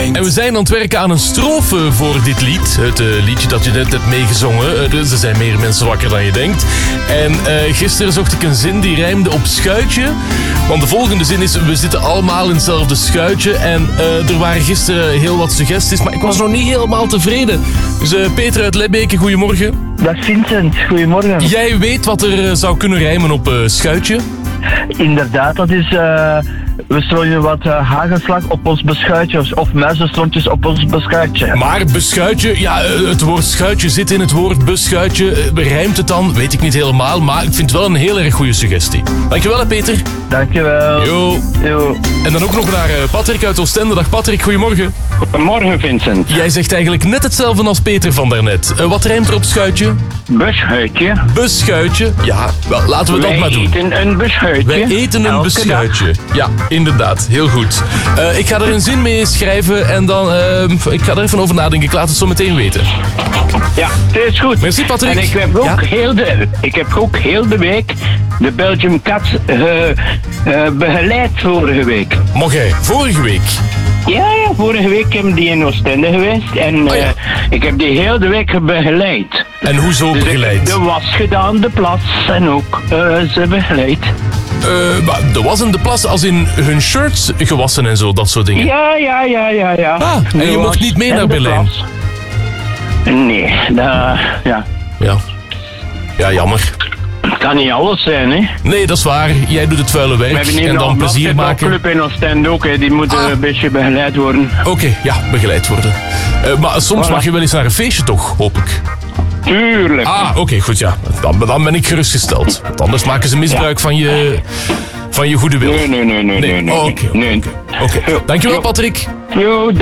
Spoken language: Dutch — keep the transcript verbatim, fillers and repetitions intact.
denkt. En we zijn aan het werken aan een strofe voor dit lied. Het uh, liedje dat je net hebt meegezongen. Uh, dus er zijn meer mensen wakker dan je denkt. En uh, gisteren zocht ik een zin die rijmde op schuitje. Want de volgende zin is, we zitten allemaal in hetzelfde schuitje. En uh, er waren gisteren heel wat suggesties, maar ik was nog niet helemaal tevreden. Dus uh, Peter uit Lebbeke, goedemorgen. Dag Vincent, goedemorgen. Jij weet wat er uh, zou kunnen rijmen op uh, schuitje? Inderdaad, dat is... Uh, we strooien wat uh, hagelslag op ons beschuitje. Of, of muizenstrontjes op ons beschuitje. Maar beschuitje, ja, uh, het woord schuitje zit in het woord beschuitje. Uh, rijmt het dan? Weet ik niet helemaal, maar ik vind het wel een heel erg goede suggestie. Dankjewel hè, Peter. Dankjewel. Jo. Jo. En dan ook nog naar uh, Patrick uit Oostende. Dag Patrick, goedemorgen. Goedemorgen Vincent. Jij zegt eigenlijk net hetzelfde als Peter van daarnet. Uh, wat rijmt er op schuitje? Beschuitje. Beschuitje. Ja, wel, laten we dat Wij maar doen. eten een beschuitje. Wij eten een Elke beschuitje. dag. Ja, inderdaad. Heel goed. Uh, ik ga er een zin mee schrijven en dan... Uh, ik ga er even over nadenken. Ik laat het zo meteen weten. Ja, het is goed. Merci Patrick. En ik heb ook, Ja? heel, de, ik heb ook heel de week de Belgium Cats uh, uh, begeleid vorige week. Mag jij? Vorige week. Ja, ja, vorige week heb die in Oostende geweest en uh, Oh ja. ik heb die heel de week begeleid. En hoezo Dus ik heb begeleid? de was gedaan, de plas en ook uh, ze begeleid. Uh, maar er was in de plas als in hun shirts gewassen en zo, dat soort dingen. Ja, ja, ja, ja, ja. Ah, en De je mocht was niet mee en naar de Berlijn? plas. Nee, dat, ja. Ja. Ja, jammer. Het kan niet alles zijn, hè. Nee, dat is waar. Jij doet het vuile We werk hebben hier en nog dan een plezier maken. basketbalclub in Oostende ook, hè. Die moeten Ah. een beetje begeleid worden. Oké, okay, ja, begeleid worden. Uh, maar soms Voilà. mag je wel eens naar een feestje toch, hoop ik. Tuurlijk. Ah, oké, okay, goed, ja. Dan, dan ben ik gerustgesteld. Want anders maken ze misbruik van je, van je goede wil. Nee, nee, nee, nee, nee. nee. Oké, nee. oké. Dankjewel, Patrick. Jo,